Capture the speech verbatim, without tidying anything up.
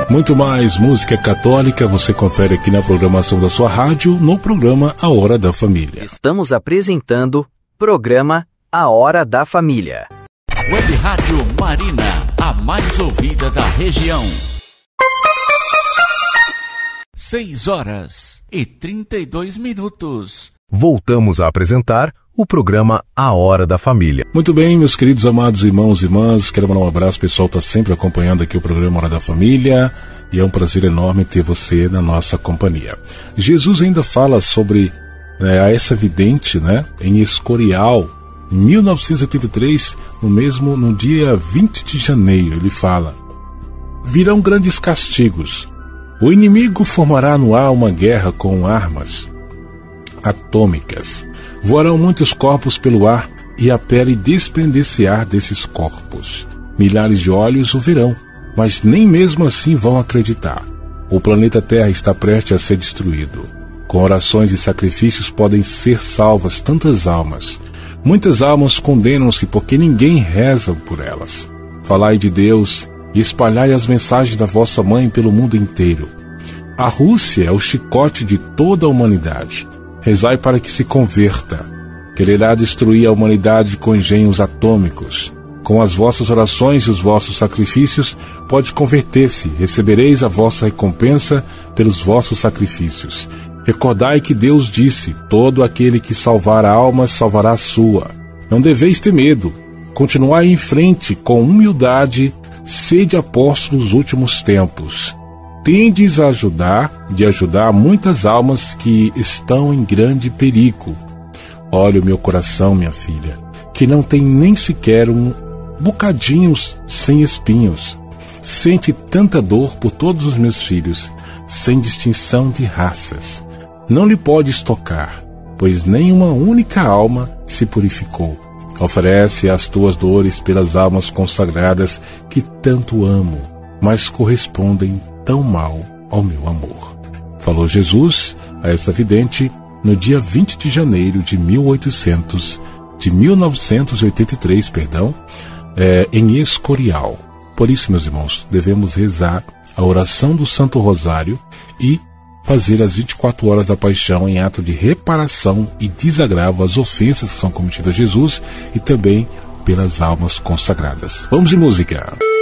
Muito mais música católica você confere aqui na programação da sua rádio, no programa A Hora da Família. Estamos apresentando programa A Hora da Família. Web Rádio Marina, a mais ouvida da região. Seis horas e trinta e dois minutos. Voltamos a apresentar o programa A Hora da Família. Muito bem, meus queridos amados irmãos e irmãs, quero mandar um abraço, o pessoal está sempre acompanhando aqui o programa Hora da Família e é um prazer enorme ter você na nossa companhia. Jesus ainda fala sobre né, essa vidente né, em Escorial, em mil novecentos e oitenta e três, no mesmo no dia vinte de janeiro, ele fala: virão grandes castigos, o inimigo formará no ar uma guerra com armas atômicas. Voarão muitos corpos pelo ar e a pele desprender-se-á desses corpos. Milhares de olhos o verão, mas nem mesmo assim vão acreditar. O planeta Terra está prestes a ser destruído. Com orações e sacrifícios podem ser salvas tantas almas. Muitas almas condenam-se porque ninguém reza por elas. Falai de Deus e espalhai as mensagens da vossa mãe pelo mundo inteiro. A Rússia é o chicote de toda a humanidade. Rezai para que se converta. Quererá destruir a humanidade com engenhos atômicos. Com as vossas orações e os vossos sacrifícios, pode converter-se. Recebereis a vossa recompensa pelos vossos sacrifícios. Recordai que Deus disse: todo aquele que salvar a alma, salvará a sua. Não deveis ter medo. Continuai em frente com humildade. Sede apóstolos nos últimos tempos. Tendes a ajudar, de ajudar muitas almas que estão em grande perigo. Olha o meu coração, minha filha, que não tem nem sequer um bocadinho sem espinhos. Sente tanta dor por todos os meus filhos, sem distinção de raças. Não lhe podes tocar, pois nenhuma única alma se purificou. Oferece as tuas dores pelas almas consagradas que tanto amo, mas correspondem tão mal ao meu amor. Falou Jesus a essa vidente no dia vinte de janeiro de mil e oitocentos, de mil novecentos e oitenta e três, perdão, é, em Escorial. Por isso, meus irmãos, devemos rezar a oração do Santo Rosário e fazer as vinte e quatro horas da paixão em ato de reparação e desagravo às ofensas que são cometidas a Jesus e também pelas almas consagradas. Vamos de música!